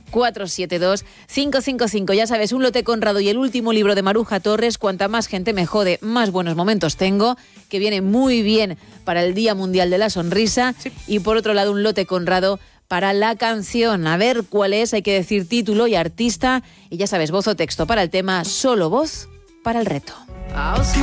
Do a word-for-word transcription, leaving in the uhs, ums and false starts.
cuatro siete dos, cinco cinco cinco. Ya sabes, un lote Conrado y el último libro de Maruja Torres, Cuanta más gente me jode, más buenos momentos tengo, que viene muy bien para el Día Mundial de la Sonrisa. Sí. Y por otro lado, un lote Conrado para la canción. A ver cuál es, hay que decir título y artista. Y ya sabes, voz o texto para el tema, solo voz para el reto.